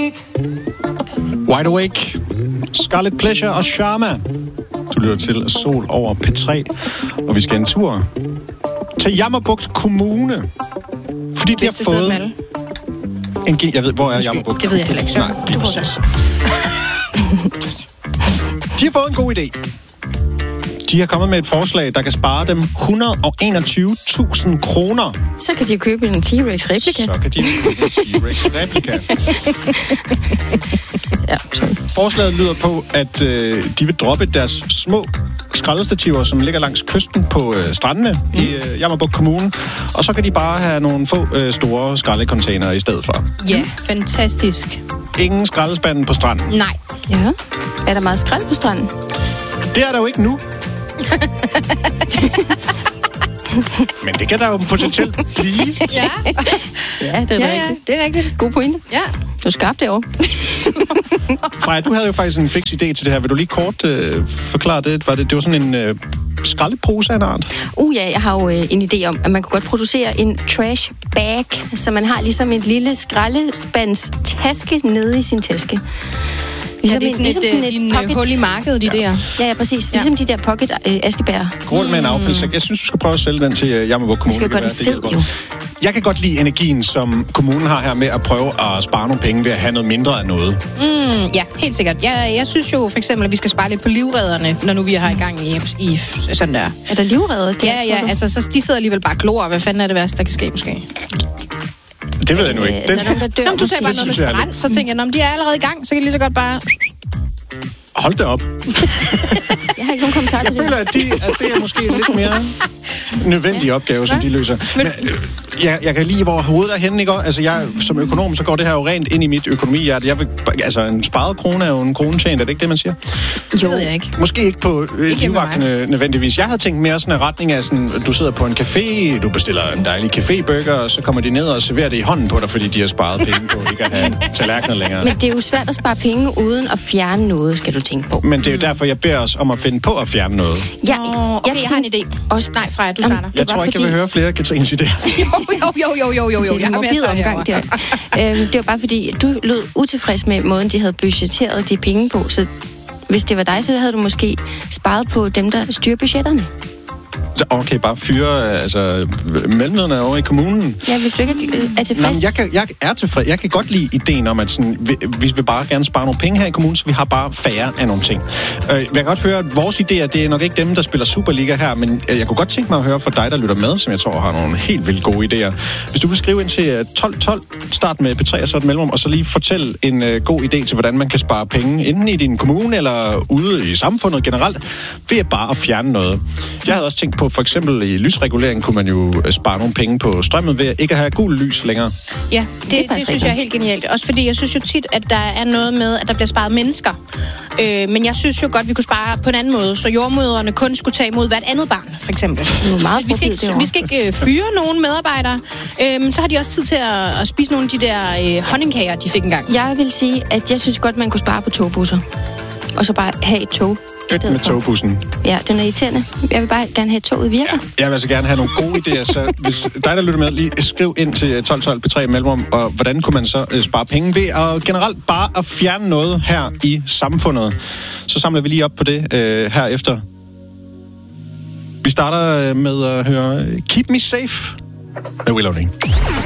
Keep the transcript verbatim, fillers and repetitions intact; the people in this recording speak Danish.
Wide Awake, Scarlet Pleasure og Sharma. Du lytter til Sol over P tre, og vi skal en tur til Jammerbugt Kommune. Fordi de har fået en G... Jeg ved, hvor er Jammerbugt? Det ved jeg heller ikke. Nej, lige præcis. De har fået en god idé. De har kommet med et forslag, der kan spare dem et hundrede og enogtyve tusind kroner. Så kan de købe en T-Rex-replika. Så kan de købe en T-Rex-replika. Ja, sorry. Forslaget lyder på, at øh, de vil droppe deres små skraldestativer, som ligger langs kysten på øh, strandene mm. i øh, Jammerbugt Kommune. Og så kan de bare have nogle få øh, store skraldecontainere i stedet for. Ja, yeah, fantastisk. Ingen skraldespanden på stranden. Nej. Ja. Er der meget skrald på stranden? Det er der jo ikke nu. Men det kan der jo potentielt blive. Ja, ja det er ja, rigtigt. Ja, det er rigtigt. God pointe. Ja. Du er skarp derovre. Freja, du havde jo faktisk en fix idé til det her. Vil du lige kort øh, forklare det? Var det? Det var sådan en øh, skraldepose af en art. Uh ja, jeg har jo øh, en idé om, at man kunne godt producere en trash bag, så man har ligesom en lille skraldespands taske nede i sin taske. Ligesom ja, det er sådan, ligesom et, sådan et, et pocket. Hul i markedet, de ja. der. Ja, ja, præcis. Ja. Ligesom de der pocket øh, askebær. Grund med en affaldssæk. Jeg synes, du skal prøve at sælge den til uh, Jammerbugt Kommune. Det skal godt en fed, jo. Jeg kan godt lide energien, som kommunen har her med at prøve at spare nogle penge ved at have noget mindre af noget. Mm, ja, helt sikkert. Jeg, jeg synes jo for eksempel, at vi skal spare lidt på livredderne, når nu vi har i gang i, i sådan der. Er der livredder? Ja, ja. Altså, så de sidder alligevel bare glor. Hvad fanden er det værste, der kan ske måske? Det ved jeg nu ikke. Den... Der er nogen, der dør. Nå, du sagde bare noget med strand, så tænker jeg, om de er allerede i gang, så kan de lige så godt bare... Hold da op. Jeg har ikke nogen kommentar til det. Jeg føler, at, de, at det er måske en lidt mere nødvendig ja. opgave, som ja. de løser. Men, øh, jeg, jeg kan lide, hvor hovedet er henne, ikke? Altså, jeg, som økonom, så går det her jo rent ind i mit økonomi. Jeg, jeg vil, altså, en sparet krone er jo en krone tjent, er det ikke det, man siger? Jo, det ved jeg ikke. Måske ikke på øh, livvagten nødvendigvis. Jeg havde tænkt mere sådan en retning af, sådan, du sidder på en café, du bestiller en dejlig caféburger, og så kommer de ned og serverer det i hånden på dig, fordi de har sparet penge på ikke at have tallerkener længere. Men det er jo svært at spare penge uden at fjerne noget, skal du tænke på. Men det er jo derfor, jeg beder os om at finde på at fjerne noget. Ja, oh, okay, jeg, jeg har en idé. Også, nej, Freja, du starter. Jeg tror ikke, fordi... jeg vil høre flere Katrines idéer. jo, jo, jo, jo, jo, jo. Det er en morbid omgang der. øhm, det var bare fordi, du lød utilfreds med måden, de havde budgetteret de penge på. Så hvis det var dig, så havde du måske sparet på dem, der styrer budgetterne. Så okay, bare fyre altså, mellemlederne over i kommunen. Ja, hvis du ikke er tilfreds. Nej, jeg, kan, jeg er tilfreds. Jeg kan godt lide ideen om, at sådan, vi, vi vil bare gerne spare nogle penge her i kommunen, så vi har bare færre af nogle ting. Øh, jeg kan godt høre, at vores idéer, det er nok ikke dem, der spiller Superliga her, men jeg kunne godt tænke mig at høre fra dig, der lytter med, som jeg tror har nogle helt vildt gode idéer. Hvis du vil skrive ind til tolv tolv, start med P tre og så et mellemrum, og så lige fortæl en uh, god idé til, hvordan man kan spare penge, enten i din kommune eller ude i samfundet generelt, ved bare at fjerne noget. Jeg havde også tænkt på, for eksempel i lysregulering kunne man jo spare nogle penge på strømmen ved ikke at have gul lys længere. Ja, det, det, det synes jeg er helt genialt. Også fordi jeg synes jo tit, at der er noget med, at der bliver sparet mennesker. Øh, men jeg synes jo godt, vi kunne spare på en anden måde, så jordmødrene kun skulle tage imod hvert andet barn, for eksempel. Meget vi skal ikke, vi skal ikke øh, fyre nogen medarbejdere, øh, men så har de også tid til at, at spise nogle af de der øh, honningkager, de fik engang. Jeg vil sige, at jeg synes godt, man kunne spare på togbusser. Og så bare have et tog. Med togbussen. Ja, den er irriterende. Jeg vil bare gerne have, at toget virker. Ja, jeg vil altså gerne have nogle gode idéer, så hvis dig, der lytter med, lige skriv ind til tolv tolv P tre mellemrum, og hvordan kunne man så uh, spare penge ved at generelt bare at fjerne noget her i samfundet. Så samler vi lige op på det uh, her efter. Vi starter med at høre Keep Me Safe med Willow Ning.